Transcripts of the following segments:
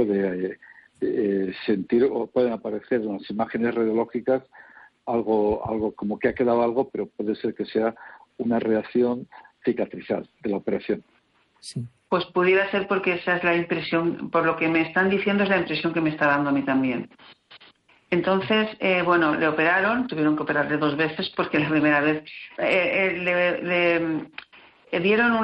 puede sentir o pueden aparecer en las imágenes radiológicas algo como que ha quedado algo, pero puede ser que sea una reacción cicatrizal de la operación. Sí. Pues pudiera ser porque esa es la impresión, por lo que me están diciendo es la impresión que me está dando a mí también. Entonces, le operaron, tuvieron que operarle 2 veces porque la primera vez le dieron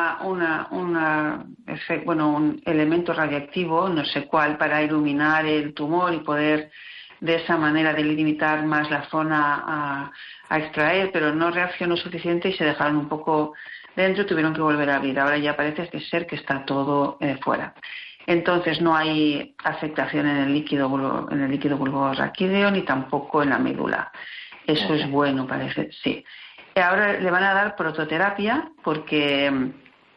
un elemento radiactivo, no sé cuál, para iluminar el tumor y poder de esa manera delimitar más la zona a extraer, pero no reaccionó suficiente y se dejaron un poco dentro y tuvieron que volver a abrir. Ahora ya parece ser que está todo fuera. Entonces no hay afectación en el líquido bulborraquídeo ni tampoco en la médula. Eso es bueno, parece, sí. Ahora le van a dar prototerapia porque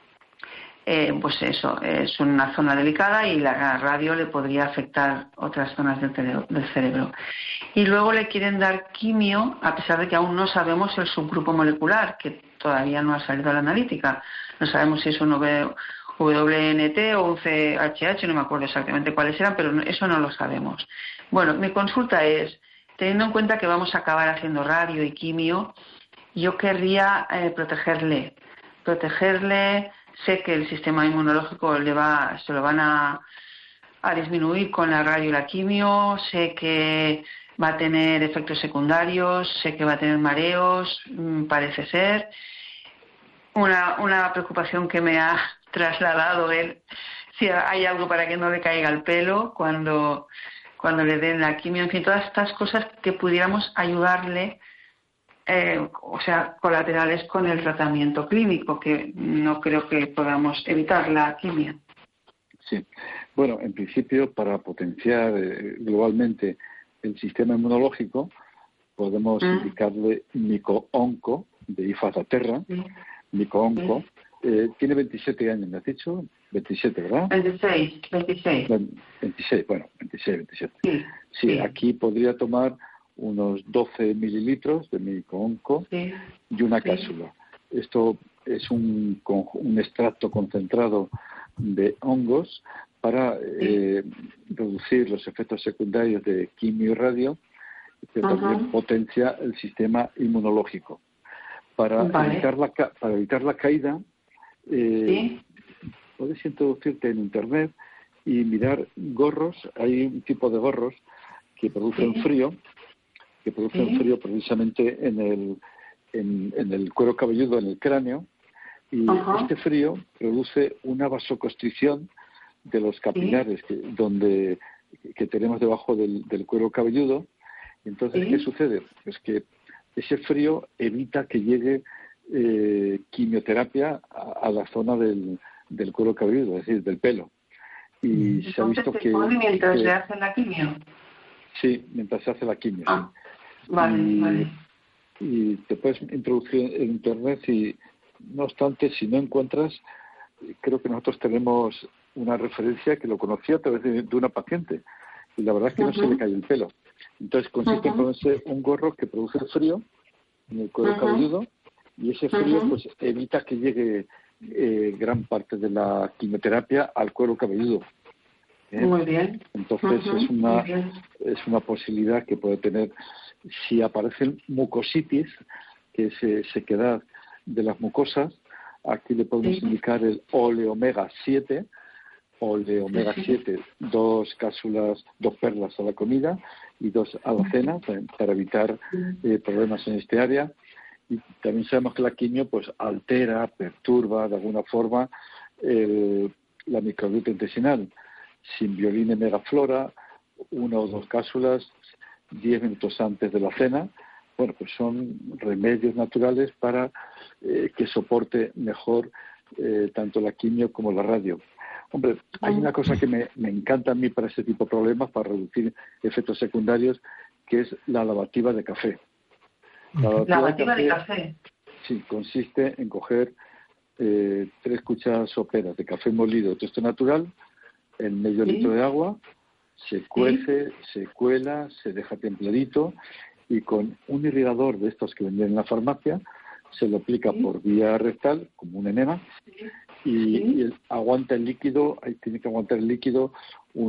es una zona delicada y la radio le podría afectar otras zonas del cerebro. Y luego le quieren dar quimio, a pesar de que aún no sabemos el subgrupo molecular, que todavía no ha salido a la analítica. No sabemos si es un WNT o un CHH, no me acuerdo exactamente cuáles eran, pero eso no lo sabemos. Bueno, mi consulta es, teniendo en cuenta que vamos a acabar haciendo radio y quimio, yo querría protegerle. Sé que el sistema inmunológico se lo van a disminuir con la radio y la quimio, sé que va a tener efectos secundarios, sé que va a tener mareos, parece ser. Una preocupación que me ha trasladado él, si hay algo para que no le caiga el pelo cuando le den la quimio, en fin, todas estas cosas que pudiéramos ayudarle, colaterales con el tratamiento clínico, que no creo que podamos evitar la quimio. Sí, bueno, en principio para potenciar globalmente el sistema inmunológico podemos indicarle Mico-Onco de Ifataterra. Mico-Onco tiene 27 años, ¿me has dicho? 27, ¿verdad? 26. 26. Sí, aquí podría tomar unos 12 mililitros de Mico-Onco y una cápsula. Esto es un extracto concentrado de hongos para reducir los efectos secundarios de quimio y radio, pero también potencia el sistema inmunológico. Para evitar la caída, puedes introducirte en Internet y mirar gorros. Hay un tipo de gorros que producen frío, precisamente en el cuero cabelludo, en el cráneo, y este frío produce una vasoconstricción de los capilares que tenemos debajo del cuero cabelludo. Entonces, ¿qué sucede? Pues que ese frío evita que llegue quimioterapia a la zona del cuero cabelludo, es decir, del pelo. Y se ha visto que mientras se hace la quimio. Sí, mientras se hace la quimio. Vale. Y te puedes introducir en Internet y, no obstante, si no encuentras, creo que nosotros tenemos una referencia que lo conocía a través de una paciente y la verdad es que no se le cae el pelo. Entonces consiste en ponerse un gorro que produce el frío en el cuero cabelludo y ese frío pues evita que llegue gran parte de la quimioterapia al cuero cabelludo. Muy bien. Entonces es una posibilidad que puede tener si aparecen mucositis, que es sequedad de las mucosas. Aquí le podemos indicar el oleomega 7, 2 cápsulas, 2 perlas a la comida y 2 a la cena para evitar problemas en este área. Y también sabemos que la quimio pues altera, perturba de alguna forma la microbiota intestinal. Simbiolina y megaflora, 1 o 2 cápsulas 10 minutos antes de la cena. Bueno, pues son remedios naturales para que soporte mejor tanto la quimio como la radio. Hombre, hay una cosa que me encanta a mí para este tipo de problemas, para reducir efectos secundarios, que es la lavativa de café. La lavativa de café. Sí, consiste en coger 3 cucharadas soperas de café molido, todo esto natural, en medio litro de agua, se cuece, se cuela, se deja templadito y con un irrigador de estos que venden en la farmacia se lo aplica por vía rectal como un enema y aguanta el líquido, ahí tiene que aguantar el líquido